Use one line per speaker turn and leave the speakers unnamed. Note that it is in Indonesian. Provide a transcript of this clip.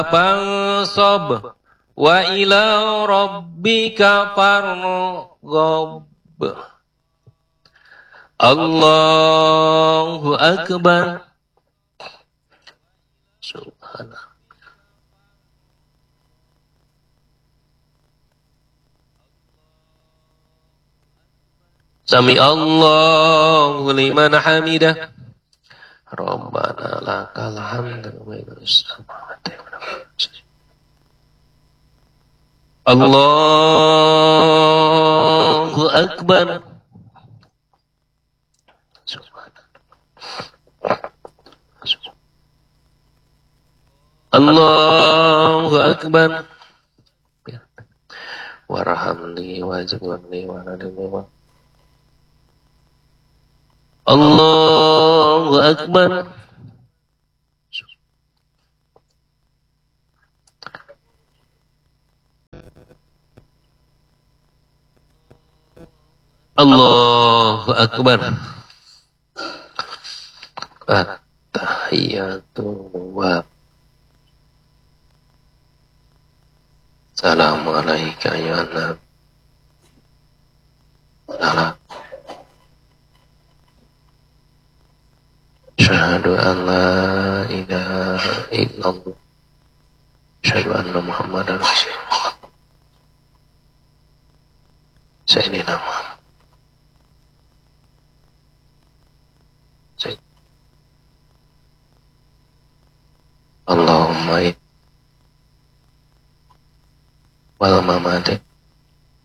fansab wa ila rabbika farghab. Allahu akbar. Subhanallah. Sami Allahu liman hamidah. Rabbana lakal hamdu wa ilas samawati wal ardi. Allahu akbar. Allahu akbar. Warhamni wajibni wa nadimi. Allahu akbar. Allahu akbar. At-tahiyatu wa salamu alaika ya nabi. Asyhadu an la ilaha illallah. Asyhadu anna Muhammadar Rasulullah. Sayyidina Muhammad. Allahumma wal mamati